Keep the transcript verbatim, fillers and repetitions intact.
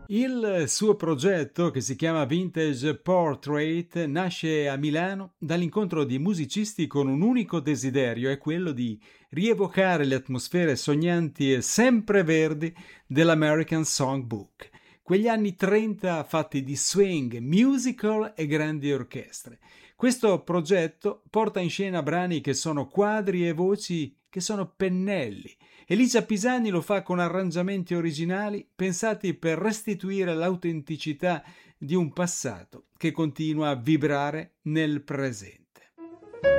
Il suo progetto, che si chiama Vintage Portrait, nasce a Milano dall'incontro di musicisti con un unico desiderio, è quello di rievocare le atmosfere sognanti e sempreverdi dell'American Songbook. Quegli anni trenta fatti di swing, musical e grandi orchestre. Questo progetto porta in scena brani che sono quadri e voci che sono pennelli. Elisa Pisani lo fa con arrangiamenti originali pensati per restituire l'autenticità di un passato che continua a vibrare nel presente.